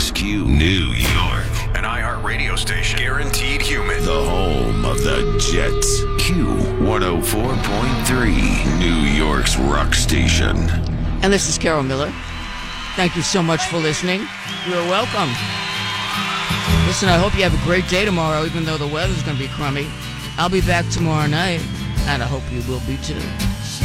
WXQ New York. An iHeart radio station. Guaranteed human. The home of the Jets. Q104.3. New York's rock station. And this is Carol Miller. Thank you so much for listening. You're welcome. Listen, I hope you have a great day tomorrow, even though the weather's going to be crummy. I'll be back tomorrow night, and I hope you will be too.